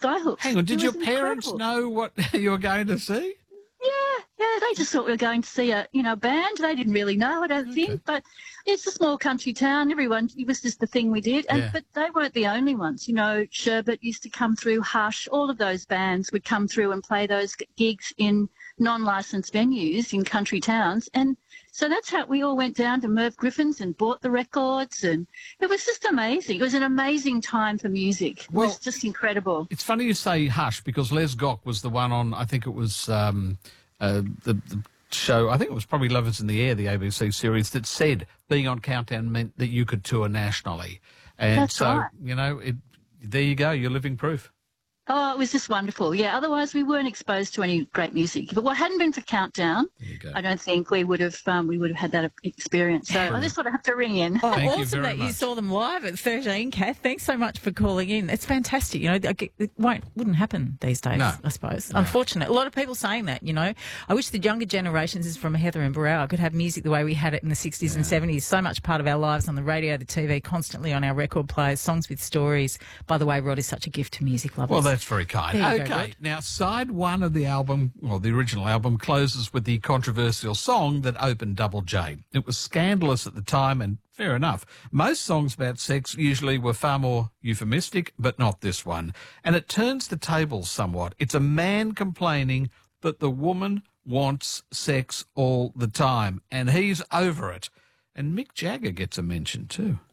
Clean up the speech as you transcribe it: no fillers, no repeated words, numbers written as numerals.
Skyhooks. Hang on, did It your was parents incredible. know what you were going to see? Yeah, they just thought we were going to see a band. They didn't really know, I don't Okay. think, but it's a small country town. Everyone, it was just the thing we did, Yeah. but they weren't the only ones. Sherbet used to come through, Hush, all of those bands would come through and play those gigs in non-licensed venues in country towns, and so that's how we all went down to Merv Griffin's and bought the records, and it was just amazing. It was an amazing time for music. It was just incredible. It's funny you say Hush because Les Gock was the one on, I think it was the show, I think it was probably Lovers in the Air, the ABC series, that said being on Countdown meant that you could tour nationally. And That's so, right. There you go, you're living proof. Oh, it was just wonderful. Yeah, otherwise we weren't exposed to any great music. But what hadn't been for Countdown, I don't think we would have had that experience. So I just sort of have to ring in. Oh, Thank you awesome very that you much. saw them live at 13, Kath. Thanks so much for calling in. It's fantastic. It wouldn't happen these days, No. I suppose. Unfortunate. A lot of people saying that, I wish the younger generations is from Heather and Barrow could have music the way we had it in the 60s and 70s. So much part of our lives on the radio, the TV, constantly on our record players, songs with stories. By the way, Rod is such a gift to music lovers. Well, that's very kind. There you go, Okay, Rod. now side one of the album, well, the original album, closes with the controversial song that opened Double J. It was scandalous at the time, and fair enough. Most songs about sex usually were far more euphemistic, but not this one. And it turns the tables somewhat. It's a man complaining that the woman wants sex all the time, and he's over it. And Mick Jagger gets a mention too.